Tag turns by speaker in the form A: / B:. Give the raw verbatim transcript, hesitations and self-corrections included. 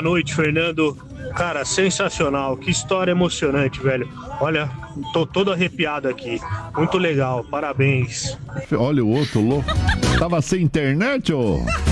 A: Boa noite, Fernando. Cara, sensacional. Que história emocionante, velho. Olha, tô todo arrepiado aqui. Muito legal. Parabéns.
B: Olha o outro louco. Tava sem internet, ô?